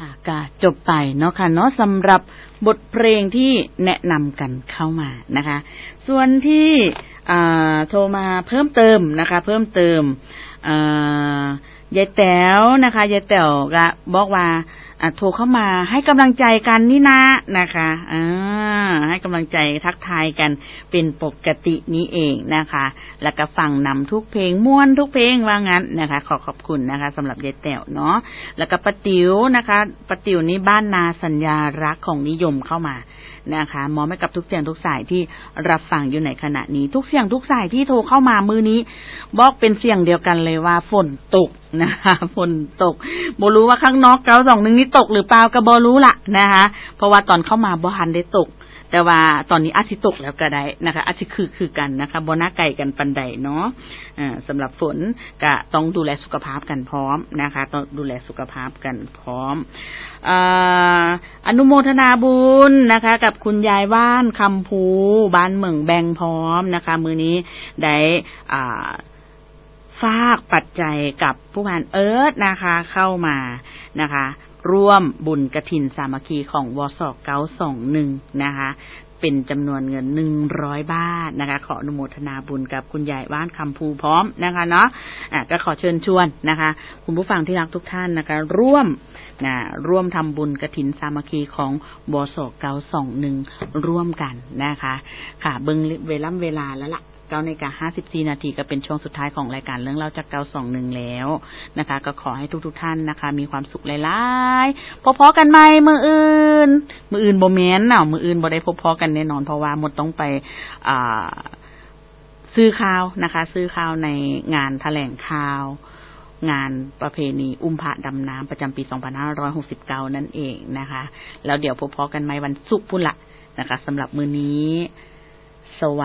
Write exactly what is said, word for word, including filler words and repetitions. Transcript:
ค่ะก็จบไปเนาะค่ะเนาะสำหรับบทเพลงที่แนะนำกันเข้ามานะคะส่วนที่โทรมาเพิ่มเติมนะคะเพิ่มเติมยายแต๋วนะคะยายแต๋วก็บอกว่าโทรเข้ามาให้กำลังใจกันนี่นะนะคะอ่าให้กำลังใจทักทายกันเป็นปกตินี้เองนะคะแล้วก็ฟังนำทุกเพลงม่วนทุกเพลงว่างั้นนะคะขอขอบคุณนะคะสำหรับยายแต๋วเนาะแล้วก็ป้าติ๋วนะคะป้าติ๋วนี่บ้านนาสัญญารักของนิยมเข้ามานะคะมอบให้กับทุกเสียงทุกสายที่รับฟังอยู่ในขณะนี้ทุกเสียงทุกสายที่โทรเข้ามามื้อนี้บอกเป็นเสียงเดียวกันเลยว่าฝนตกนะคะฝนตกบ่รู้ว่าข้างนอกเก้าสองหนึ่งนี่ตกหรือเปล่าก็บ่รู้ล่ะนะคะเพราะว่าตอนเข้ามาบ่ทันได้ตกแต่ว่าตอนนี้อาจสิตกแล้วก็ได้นะคะอาจสิคือคือกันนะคะบ่น่าไกลกันปานใดเนาะอ่าสำหรับฝนก็ต้องดูแลสุขภาพกันพร้อมนะคะต้องดูแลสุขภาพกันพร้อมอ่าอนุโมทนาบุญนะคะกับคุณยายว่านคำภูบ้านเมืองแบงพร้อมนะคะมื้อนี้ได้อ่าฝากปัจจัยกับผู้พันเอิร์ธนะคะเข้ามานะคะร่วมบุญกฐินสามัคคีของวสเก้าสองหนึ่งนะคะเป็นจำนวนเงินหนึ่งร้อยบาทนะคะขออนุโมทนาบุญกับคุณยายว่านคำภูพร้อมนะคะเนาะอ่ะก็ขอเชิญชวนนะคะคุณผู้ฟังที่รักทุกท่านนะคะร่วมนะร่วมทำบุญกฐินสามัคคีของวสเก้าสองหนึ่งร่วมกันนะคะค่ะเบิ่งเวลาเวลาแล้วล่ะเก้านาฬิกาห้าสิบสี่นาทีก็เป็นช่วงสุดท้ายของรายการเรื่องเล่าจากเก้าสองหนึ่งแล้วนะคะก็ขอให้ทุกๆท่านนะคะมีความสุขหลายๆพอๆกันใหม่มื้ออื่นมื้ออื่นบ่แม่นเนาะมื้ออื่นบ่ได้พบๆกันแน่นอนเพราะว่าหมดต้องไปอ่าซื้อข้าวนะคะซื้อข้าวในงานแถลงข่าวงานประเพณีอุ้มพระดำน้ำประจำปีสองพันห้าร้อยหกสิบเก้านั่นเองนะคะแล้วเดี๋ยวพบๆกันใหม่วันศุกร์พุ่นละนะคะสำหรับมื้อนี้สวัสดี